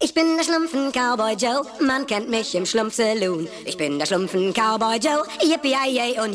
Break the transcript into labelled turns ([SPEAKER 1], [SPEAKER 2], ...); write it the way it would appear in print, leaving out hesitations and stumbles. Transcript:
[SPEAKER 1] Ich bin der Schlumpfen-Cowboy Joe, man kennt mich im Schlumpf-Saloon. Ich bin der Schlumpfen-Cowboy Joe, yippie-yay und